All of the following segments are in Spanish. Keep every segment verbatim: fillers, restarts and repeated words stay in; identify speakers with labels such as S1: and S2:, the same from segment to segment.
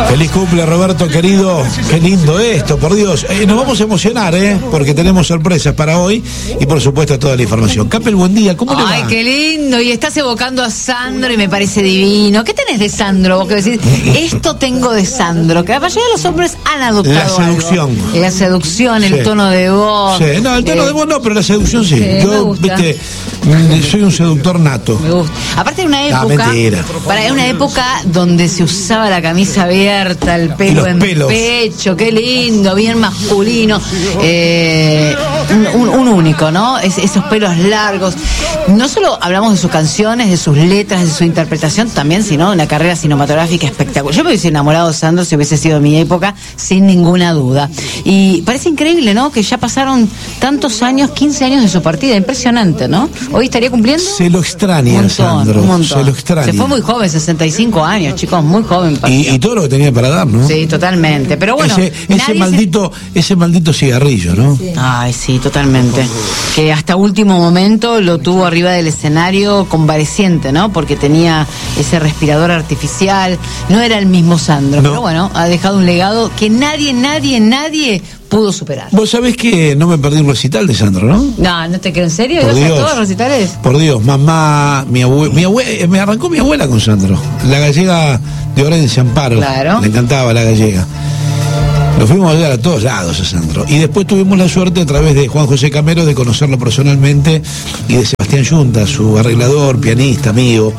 S1: Feliz cumple, Roberto, querido. Qué lindo esto, por Dios. Eh, nos vamos a emocionar, ¿eh? Porque tenemos sorpresas para hoy y, por supuesto, toda la información. Capel, buen día. ¿Cómo le va?
S2: Ay, qué lindo. Y estás evocando a Sandro y me parece divino. ¿Qué tenés de Sandro? Vos que decís, esto tengo de Sandro. Que la mayoría de los hombres han adoptado
S1: La seducción.
S2: Algo. La seducción, el
S1: sí.
S2: tono de voz.
S1: Sí, no, el tono
S2: eh,
S1: de voz no, pero la seducción sí.
S2: sí
S1: Yo, viste, soy un seductor nato.
S2: Me gusta. Aparte de una época.
S1: Ah, mentira.
S2: Para una época donde se usaba la camisa abierta, el pelo en
S1: pelos.
S2: pecho, qué lindo, bien masculino. Eh, un, un, un único, ¿no? Es, esos pelos largos. No solo hablamos de sus canciones, de sus letras, de su interpretación también, sino de una carrera cinematográfica espectacular. Yo me hubiese enamorado de Sandro si hubiese sido mi época, sin ninguna duda. Y parece increíble, ¿no? Que ya pasaron tantos años, quince años de su partida. Impresionante, ¿no? ¿Hoy estaría cumpliendo?
S1: Se lo extraña,
S2: un montón,
S1: Sandro.
S2: un montón.
S1: Se lo extraña.
S2: Se fue muy joven, sesenta y cinco años, chicos, muy joven.
S1: Y, y todo lo que tenía para dar, ¿no?
S2: Sí, totalmente. Pero bueno,
S1: ese, ese maldito, se... ese maldito cigarrillo, ¿no?
S2: Sí. Ay, sí, totalmente. Que hasta último momento lo tuvo arriba del escenario convaleciente, ¿no? Porque tenía ese respirador artificial. No era el mismo Sandro, no. Pero bueno, ha dejado un legado que nadie, nadie, nadie pudo superar.
S1: Vos sabés que no me perdí un recital de Sandro, ¿no?
S2: No, no te creo, ¿en serio?
S1: Por
S2: ¿Ibas
S1: Dios,
S2: a todos los recitales?
S1: Por Dios, mamá, mi abuela, mi abue, me arrancó mi abuela con Sandro, la gallega de Orense, Amparo.
S2: Claro.
S1: Le encantaba la gallega. Lo fuimos a ver a todos lados a Sandro. Y después tuvimos la suerte a través de Juan José Camero de conocerlo personalmente y de Sebastián Yunta, su arreglador, pianista, amigo.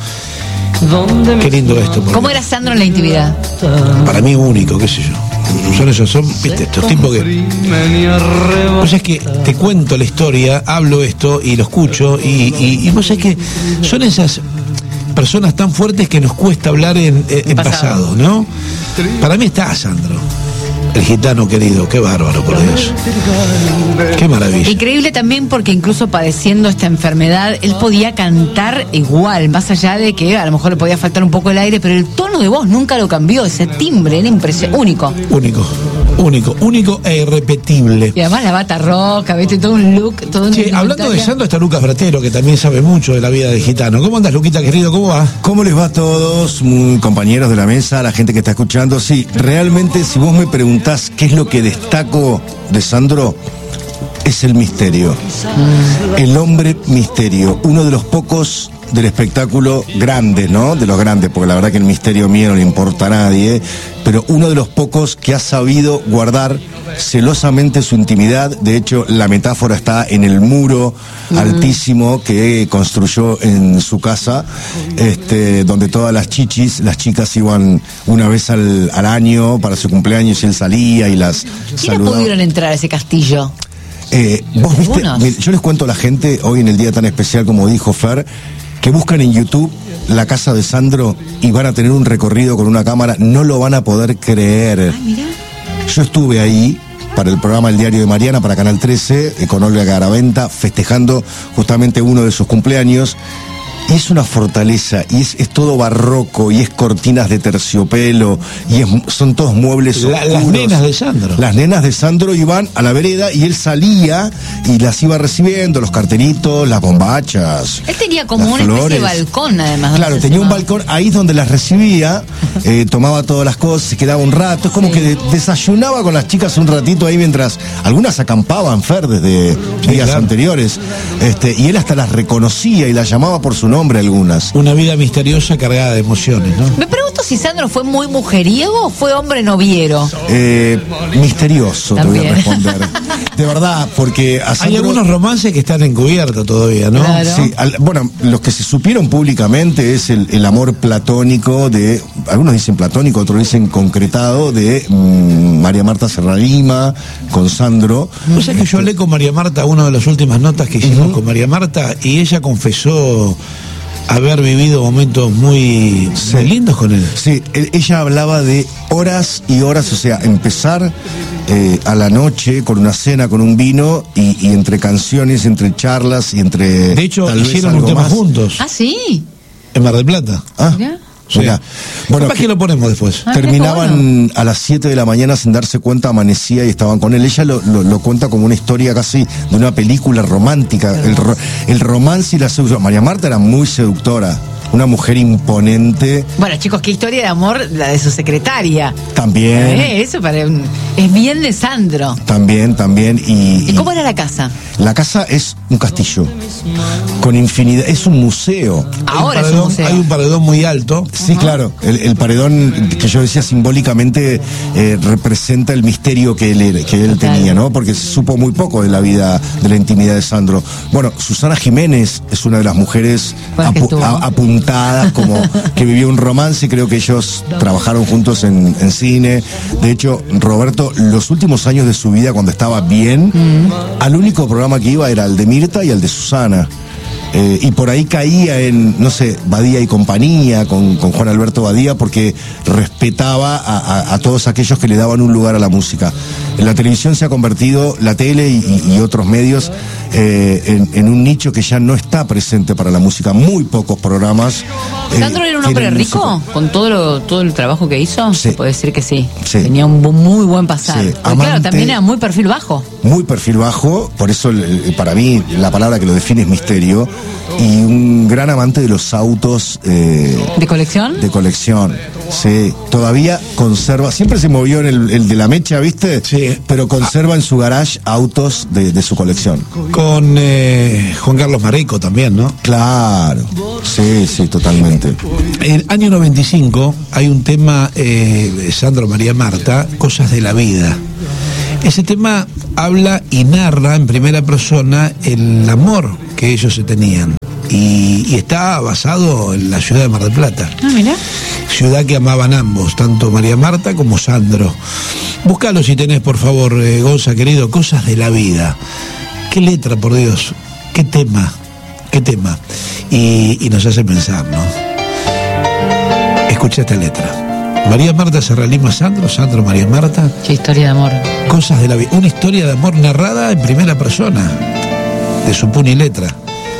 S1: Qué lindo esto.
S2: ¿Cómo era Sandro en la intimidad?
S1: Para mí único, qué sé yo. Son esos, son, viste, estos tipos que... Pues es que te cuento la historia, hablo esto y lo escucho y, y, y vos sabés que son esas personas tan fuertes que nos cuesta hablar en, en, en pasado. pasado, ¿no? Para mí está Sandro. El gitano querido, qué bárbaro, por Dios. Qué maravilla.
S2: Increíble también porque incluso padeciendo esta enfermedad, él podía cantar igual, más allá de que a lo mejor le podía faltar un poco el aire, pero el tono de voz nunca lo cambió, ese timbre era impresionante, único.
S1: Único, único, único e irrepetible.
S2: Y además la bata roja, viste, todo un look, todo un...
S1: Sí, hablando de Sandro está Lucas Bratero, que también sabe mucho de la vida del gitano. ¿Cómo andas, Luquita, querido? ¿Cómo va?
S3: ¿Cómo les va a todos, compañeros de la mesa, la gente que está escuchando? Sí, realmente, si vos me preguntás qué es lo que destaco de Sandro, es el misterio. El hombre misterio, uno de los pocos del espectáculo grande, ¿no? De los grandes, porque la verdad que el misterio mío no le importa a nadie, pero uno de los pocos que ha sabido guardar celosamente su intimidad. De hecho, la metáfora está en el muro mm. altísimo que construyó en su casa, este, donde todas las chichis, las chicas iban una vez al, al año para su cumpleaños y él salía y las
S2: ¿Quiénes
S3: saludaba.
S2: pudieron entrar a ese castillo?
S3: Eh, vos viste, mire, yo les cuento a la gente, hoy en el día tan especial como dijo Fer, que buscan en YouTube la casa de Sandro y van a tener un recorrido con una cámara, no lo van a poder creer.
S2: Ay, mirá.
S3: Yo estuve ahí para el programa El Diario de Mariana, para Canal trece, eh, con Olga Garaventa, festejando justamente uno de sus cumpleaños. Y es una fortaleza, y es, es todo barroco, y es cortinas de terciopelo, y es, son todos muebles
S1: la,
S3: oscuros.
S1: Las nenas de Sandro.
S3: Las nenas de Sandro iban a la vereda, y él salía y las iba recibiendo, los cartelitos, las bombachas.
S2: Él tenía como una especie de balcón, además.
S3: Claro, tenía un balcón, ahí es donde las recibía, eh, tomaba todas las cosas, se quedaba un rato, es como sí. que de, desayunaba con las chicas un ratito ahí mientras, algunas acampaban, Fer, desde
S1: sí,
S3: días
S1: claro.
S3: anteriores, este, y él hasta las reconocía y las llamaba por su nombre. Nombre algunas.
S1: Una vida misteriosa cargada de emociones, ¿no?
S2: Me pregunto si Sandro fue muy mujeriego o fue hombre noviero.
S3: Eh, misterioso,
S2: También.
S3: Te voy a responder. De verdad, porque a Sandro...
S1: Hay algunos romances que están encubiertos todavía, ¿no?
S2: Claro.
S3: Sí, al, bueno, los que se supieron públicamente es el, el amor platónico de, algunos dicen platónico, otros dicen concretado, de mmm, María Marta Serralima con Sandro.
S1: O sea que yo hablé con María Marta, una de las últimas notas que hicimos uh-huh. con María Marta, y ella confesó haber vivido momentos muy, sí. muy lindos con él.
S3: Sí, ella hablaba de horas y horas, o sea, empezar eh, a la noche con una cena, con un vino, y, y entre canciones, entre charlas y entre...
S1: De hecho, hicieron un tema más. juntos.
S2: Ah, sí.
S1: En Mar del Plata.
S3: Ah,
S2: ¿ya?
S1: Sí.
S3: Mira, bueno,
S1: ¿Para qué lo ponemos después?
S3: Ah, terminaban bueno. a las siete de la mañana sin darse cuenta, amanecía y estaban con él. Ella lo, lo, lo cuenta como una historia casi de una película romántica. El, el romance y la seducción. María Marta era muy seductora. una mujer imponente.
S2: Bueno, chicos, qué historia de amor la de su secretaria.
S3: También.
S2: Eh, eso para un- es bien de Sandro.
S3: También, también. Y,
S2: ¿Y cómo era la casa?
S3: La casa es un castillo, con infinidad, es un museo.
S2: Ahora
S1: Hay un
S2: es un
S1: paredón-
S2: museo.
S1: Hay un paredón muy alto.
S3: Sí, claro, el, el paredón que yo decía simbólicamente eh, representa el misterio que él, era- que él
S2: Total.
S3: tenía, ¿no? Porque se supo muy poco de la vida, de la intimidad de Sandro. Bueno, Susana Jiménez es una de las mujeres
S2: Pues que
S3: apu-
S2: estuvo.
S3: a- apuntadas, como que vivió un romance, creo que ellos trabajaron juntos en, en cine. De hecho, Roberto, los últimos años de su vida, cuando estaba bien, al único programa que iba era el de Mirta y el de Susana. Eh, y por ahí caía en, no sé, Badía y compañía, con, con Juan Alberto Badía, porque respetaba a, a- a todos aquellos que le daban un lugar a la música. En la televisión se ha convertido, la tele y, y otros medios, eh, en, en un nicho que ya no está presente para la música. Muy pocos programas. eh,
S2: ¿Sandro era un hombre
S3: tienen
S2: rico?
S3: música.
S2: Con todo lo, todo el trabajo que hizo,
S3: Sí.
S2: se puede decir que sí.
S3: Sí.
S2: Tenía un bu- muy buen pasar.
S3: Sí,
S2: Porque claro,
S3: amante.
S2: también era muy perfil bajo.
S3: Muy perfil bajo, por eso el- el- para mí la palabra que lo define es misterio, y un gran amante de los autos eh,
S2: ¿De colección?
S3: de colección. Sí, todavía conserva, siempre se movió en el, el de la mecha, ¿viste?
S1: Sí.
S3: Pero conserva en su garage autos de, de su colección.
S1: Con eh, Juan Carlos Marico también, ¿no?
S3: Claro, sí, sí, totalmente.
S1: En el año noventa y cinco hay un tema eh, de Sandro María Marta, Cosas de la Vida. Ese tema habla y narra en primera persona el amor que ellos se tenían. Y, y está basado en la ciudad de Mar del Plata.
S2: Ah, mira.
S1: Ciudad que amaban ambos, tanto María Marta como Sandro. Búscalo si tenés, por favor, eh, Gonza, querido, Cosas de la Vida. Qué letra, por Dios, qué tema, qué tema. Y, y nos hace pensar, ¿no? Escucha esta letra. María Marta Serralima Sandro, Sandro María Marta,
S2: Qué historia de amor.
S1: Cosas de la Vida. Una historia de amor narrada en primera persona, de su puño y letra.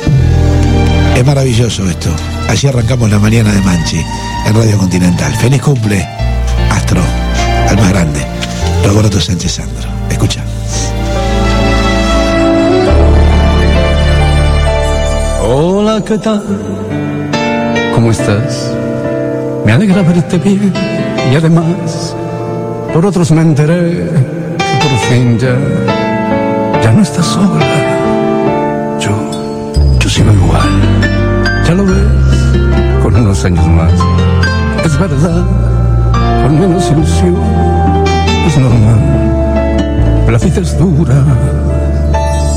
S1: Es maravilloso esto. Así arrancamos la mañana de Manchi en Radio Continental. Feliz cumple, Astro, al más grande, Roberto Sánchez Sandro. Escucha.
S4: Hola, ¿qué tal? ¿Cómo estás? Me alegra verte bien y además por otros me enteré que por fin ya, ya no estás sola. Yo, yo sigo igual, ya lo ves, con unos años más. Es verdad, con menos ilusión, es normal. La vida es dura